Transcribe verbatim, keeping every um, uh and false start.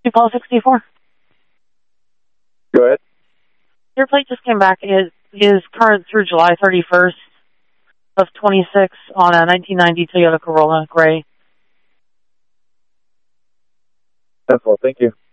Paul sixty-four. Go ahead. Your plate just came back. It is current through July thirty-first of twenty-six on a nineteen ninety Toyota Corolla Gray. That's all. Thank you.